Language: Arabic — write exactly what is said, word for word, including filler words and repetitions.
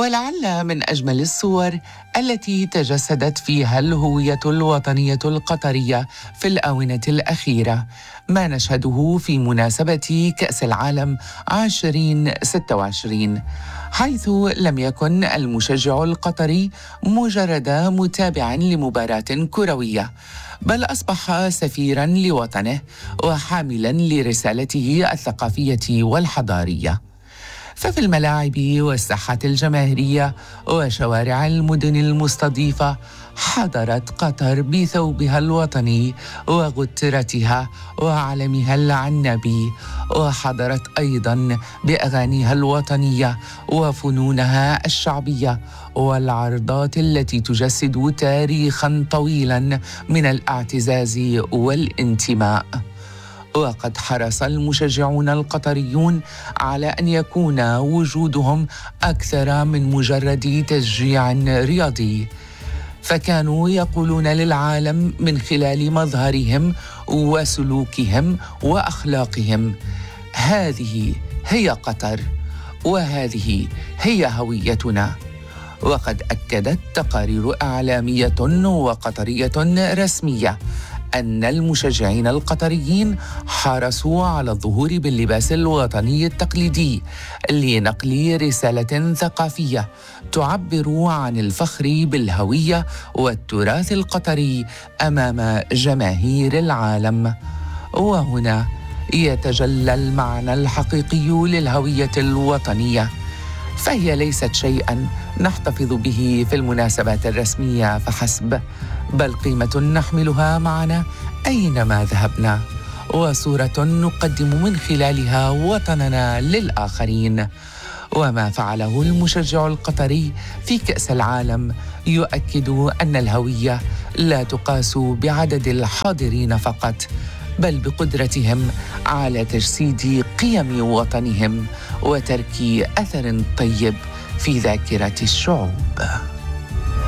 ولعل من أجمل الصور التي تجسدت فيها الهوية الوطنية القطرية في الآونة الأخيرة ما نشهده في مناسبة كأس العالم عشرين ستة وعشرين، حيث لم يكن المشجع القطري مجرد متابعاً لمباراة كروية، بل أصبح سفيراً لوطنه وحاملاً لرسالته الثقافية والحضارية. ففي الملاعب والساحات الجماهيرية وشوارع المدن المستضيفة حضرت قطر بثوبها الوطني وغترتها وعلمها العنبي، وحضرت أيضاً بأغانيها الوطنية وفنونها الشعبية والعرضات التي تجسد تاريخاً طويلاً من الاعتزاز والانتماء. وقد حرص المشجعون القطريون على أن يكون وجودهم أكثر من مجرد تشجيع رياضي، فكانوا يقولون للعالم من خلال مظهرهم وسلوكهم وأخلاقهم: هذه هي قطر وهذه هي هويتنا. وقد أكدت تقارير إعلامية وقطرية رسمية أن المشجعين القطريين حرصوا على الظهور باللباس الوطني التقليدي لنقل رسالة ثقافية تعبر عن الفخر بالهوية والتراث القطري أمام جماهير العالم. وهنا يتجلى المعنى الحقيقي للهوية الوطنية، فهي ليست شيئاً نحتفظ به في المناسبات الرسمية فحسب، بل قيمة نحملها معنا أينما ذهبنا، وصورة نقدم من خلالها وطننا للآخرين. وما فعله المشجع القطري في كأس العالم يؤكد أن الهوية لا تقاس بعدد الحاضرين فقط، بل بقدرتهم على تجسيد قيم وطنهم وترك أثر طيب في ذاكرة الشعوب.